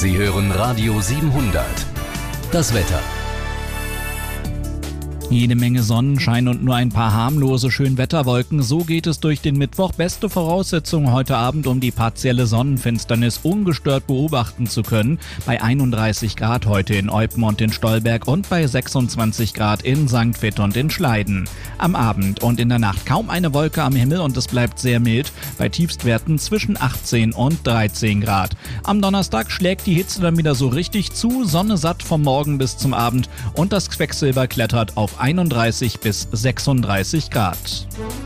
Sie hören Radio 700. Das Wetter. Jede Menge Sonnenschein und nur ein paar harmlose Schönwetterwolken. So geht es durch den Mittwoch. Beste Voraussetzungen heute Abend, um die partielle Sonnenfinsternis ungestört beobachten zu können. Bei 31 Grad heute in Eupen und in Stolberg und bei 26 Grad in St. Vith und in Schleiden. Am Abend und in der Nacht kaum eine Wolke am Himmel und es bleibt sehr mild. Bei Tiefstwerten zwischen 18 und 13 Grad. Am Donnerstag schlägt die Hitze dann wieder so richtig zu. Sonne satt vom Morgen bis zum Abend und das Quecksilber klettert auf 31 bis 36 Grad.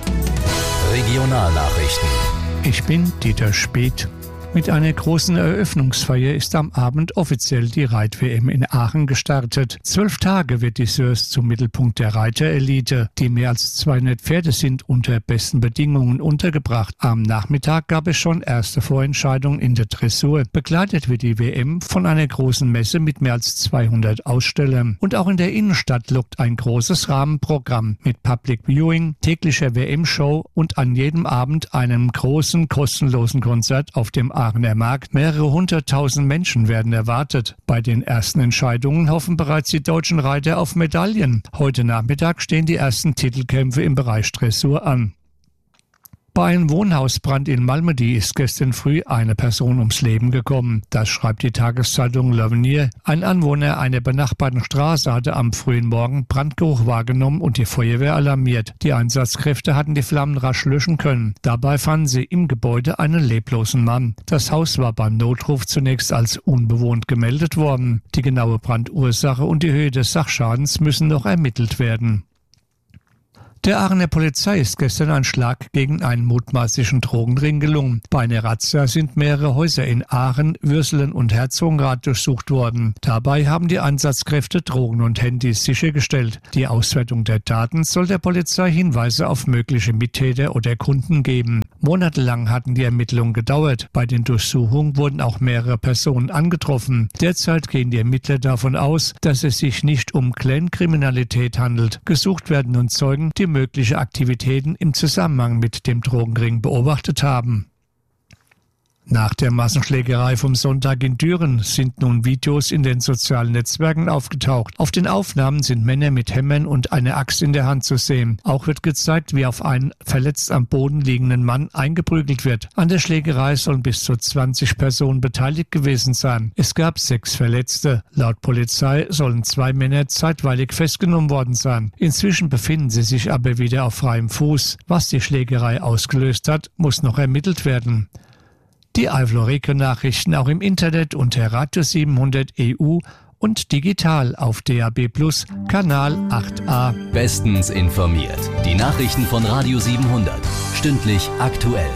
Regionalnachrichten. Ich bin Dieter Speth. Mit einer großen Eröffnungsfeier ist am Abend offiziell die Reit-WM in Aachen gestartet. 12 Tage wird die Sörs zum Mittelpunkt der Reiterelite. Die mehr als 200 Pferde sind unter besten Bedingungen untergebracht. Am Nachmittag gab es schon erste Vorentscheidungen in der Dressur. Begleitet wird die WM von einer großen Messe mit mehr als 200 Ausstellern. Und auch in der Innenstadt lockt ein großes Rahmenprogramm mit Public Viewing, täglicher WM-Show und an jedem Abend einem großen kostenlosen Konzert auf dem Aachener Markt. Mehrere 100.000 Menschen werden erwartet. Bei den ersten Entscheidungen hoffen bereits die deutschen Reiter auf Medaillen. Heute Nachmittag stehen die ersten Titelkämpfe im Bereich Dressur an. Bei einem Wohnhausbrand in Malmedy ist gestern früh eine Person ums Leben gekommen. Das schreibt die Tageszeitung L'Avenir. Ein Anwohner einer benachbarten Straße hatte am frühen Morgen Brandgeruch wahrgenommen und die Feuerwehr alarmiert. Die Einsatzkräfte hatten die Flammen rasch löschen können. Dabei fanden sie im Gebäude einen leblosen Mann. Das Haus war beim Notruf zunächst als unbewohnt gemeldet worden. Die genaue Brandursache und die Höhe des Sachschadens müssen noch ermittelt werden. Der Aachener Polizei ist gestern ein Schlag gegen einen mutmaßlichen Drogenring gelungen. Bei einer Razzia sind mehrere Häuser in Aachen, Würselen und Herzogenrath durchsucht worden. Dabei haben die Einsatzkräfte Drogen und Handys sichergestellt. Die Auswertung der Daten soll der Polizei Hinweise auf mögliche Mittäter oder Kunden geben. Monatelang hatten die Ermittlungen gedauert. Bei den Durchsuchungen wurden auch mehrere Personen angetroffen. Derzeit gehen die Ermittler davon aus, dass es sich nicht um Clankriminalität handelt. Gesucht werden nun Zeugen, die mögliche Aktivitäten im Zusammenhang mit dem Drogenring beobachtet haben. Nach der Massenschlägerei vom Sonntag in Düren sind nun Videos in den sozialen Netzwerken aufgetaucht. Auf den Aufnahmen sind Männer mit Hämmern und einer Axt in der Hand zu sehen. Auch wird gezeigt, wie auf einen verletzt am Boden liegenden Mann eingeprügelt wird. An der Schlägerei sollen bis zu 20 Personen beteiligt gewesen sein. Es gab 6 Verletzte. Laut Polizei sollen 2 Männer zeitweilig festgenommen worden sein. Inzwischen befinden sie sich aber wieder auf freiem Fuß. Was die Schlägerei ausgelöst hat, muss noch ermittelt werden. Die Eifel-Region-Nachrichten auch im Internet unter Radio 700 EU und digital auf DAB+ Kanal 8a. Bestens informiert. Die Nachrichten von Radio 700. Stündlich aktuell.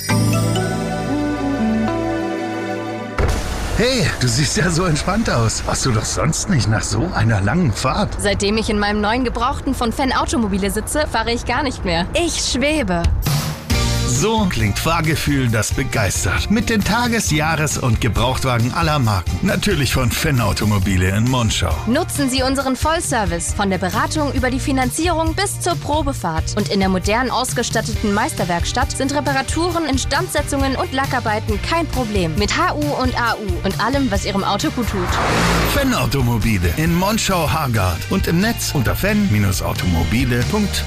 Hey, du siehst ja so entspannt aus. Warst du doch sonst nicht nach so einer langen Fahrt? Seitdem ich in meinem neuen Gebrauchten von Fan Automobile sitze, fahre ich gar nicht mehr. Ich schwebe. So klingt Fahrgefühl, das begeistert. Mit den Tages-, Jahres- und Gebrauchtwagen aller Marken. Natürlich von Fan Automobile in Monschau. Nutzen Sie unseren Vollservice von der Beratung über die Finanzierung bis zur Probefahrt. Und in der modern ausgestatteten Meisterwerkstatt sind Reparaturen, Instandsetzungen und Lackarbeiten kein Problem. Mit HU und AU und allem, was Ihrem Auto gut tut. Fan Automobile in Monschau-Hargard und im Netz unter fan-automobile.de.